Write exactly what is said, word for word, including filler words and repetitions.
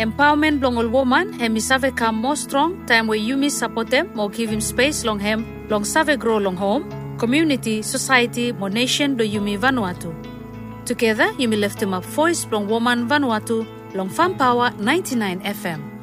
Empowerment long all woman hemi save come more strong time where you miss support them more give him space long hem long save grow long home community society more nation do yumi Vanuatu. Together you may lift him up voice long woman Vanuatu long Farm Power ninety-nine F M.